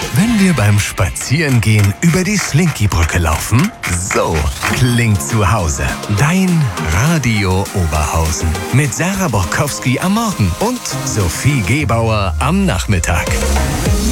Wenn wir beim Spazierengehen über die Slinky-Brücke laufen, so klingt zu Hause. Dein Radio Oberhausen. Mit Sarah Borkowski am Morgen und Sophie Gebauer am Nachmittag.